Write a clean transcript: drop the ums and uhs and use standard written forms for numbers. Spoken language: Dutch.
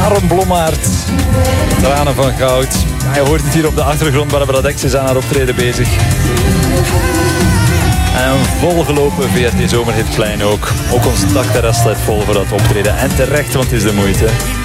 Sharon Blommaert. Tranen van goud. Ja, je hoort het hier op de achtergrond. Barbara Dex is aan haar optreden bezig. En een volgelopen VRT Zomerhit plein ook. Ook ons dakterras staat vol voor dat optreden. En terecht, want het is de moeite.